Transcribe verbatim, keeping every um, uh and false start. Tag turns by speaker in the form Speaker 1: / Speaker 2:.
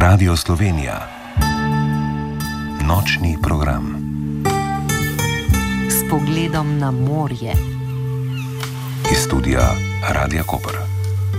Speaker 1: Radio Slovenija. Nočni program.
Speaker 2: S pogledom na morje.
Speaker 1: Iz studia Radia Koper.